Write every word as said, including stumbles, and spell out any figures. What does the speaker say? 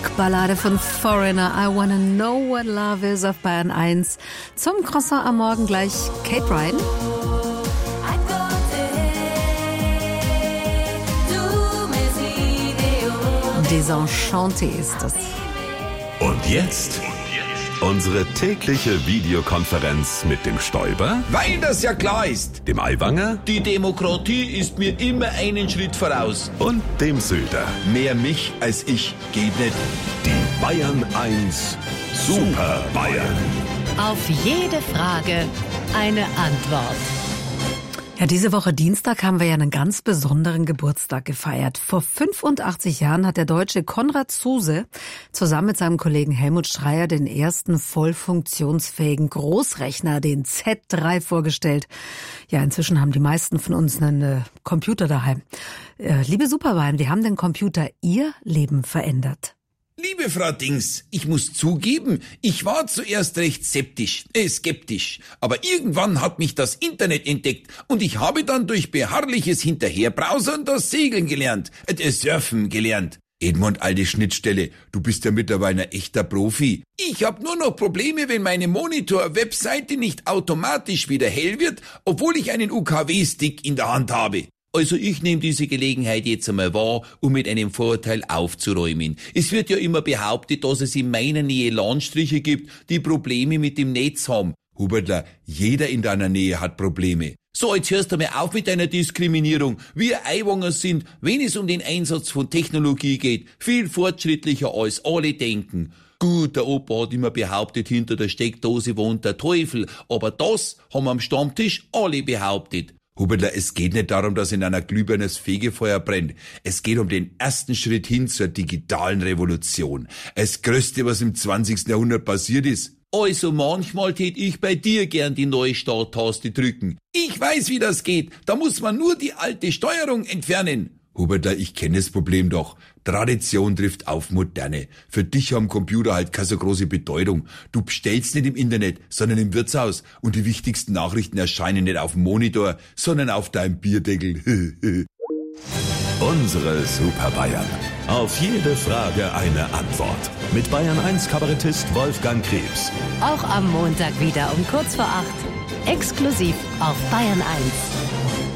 Rockballade von Foreigner, I Wanna Know What Love Is auf Bayern eins. Zum Croissant am Morgen gleich Kate Ryan. Desenchanté ist das. Und jetzt unsere tägliche Videokonferenz mit dem Stoiber, weil das ja klar ist. dem Aiwanger Die Demokratie ist mir immer einen Schritt voraus. und dem Söder. Mehr mich als ich geht nicht. Die Bayern eins Super Bayern. Auf jede Frage eine Antwort. Ja, diese Woche Dienstag haben wir ja einen ganz besonderen Geburtstag gefeiert. Vor fünfundachtzig Jahren hat der Deutsche Konrad Zuse zusammen mit seinem Kollegen Helmut Schreyer den ersten voll funktionsfähigen Großrechner, den Z drei, vorgestellt. Ja, inzwischen haben die meisten von uns einen äh, Computer daheim. Äh, liebe Superbayern, wie haben denn Computer Ihr Leben verändert? Liebe Frau Dings, ich muss zugeben, ich war zuerst recht skeptisch, äh, skeptisch. Aber irgendwann hat mich das Internet entdeckt und ich habe dann durch beharrliches Hinterherbrausern das Segeln gelernt, äh, das Surfen gelernt. Edmund, alte Schnittstelle, du bist ja mittlerweile ein echter Profi. Ich hab nur noch Probleme, wenn meine Monitor-Webseite nicht automatisch wieder hell wird, obwohl ich einen U K W-Stick in der Hand habe. Also ich nehme diese Gelegenheit jetzt einmal wahr, um mit einem Vorurteil aufzuräumen. Es wird ja immer behauptet, dass es in meiner Nähe Landstriche gibt, die Probleme mit dem Netz haben. Hubertler, jeder in deiner Nähe hat Probleme. So, jetzt hörst du mal auf mit deiner Diskriminierung. Wir Aiwanger sind, wenn es um den Einsatz von Technologie geht, viel fortschrittlicher als alle denken. Gut, der Opa hat immer behauptet, hinter der Steckdose wohnt der Teufel, aber das haben am Stammtisch alle behauptet. Hubertler, es geht nicht darum, dass in einer Glühbirne das Fegefeuer brennt. Es geht um den ersten Schritt hin zur digitalen Revolution. Das Größte, was im zwanzigsten Jahrhundert passiert ist. Also manchmal tät ich bei dir gern die neue Starttaste drücken. Ich weiß, wie das geht. Da muss man nur die alte Steuerung entfernen. Hubertler, ich kenne das Problem doch. Tradition trifft auf Moderne. Für dich haben Computer halt keine so große Bedeutung. Du bestellst nicht im Internet, sondern im Wirtshaus. Und die wichtigsten Nachrichten erscheinen nicht auf dem Monitor, sondern auf deinem Bierdeckel. Unsere Super Bayern. Auf jede Frage eine Antwort. Mit Bayern eins Kabarettist Wolfgang Krebs. Auch am Montag wieder um kurz vor acht. Exklusiv auf Bayern eins.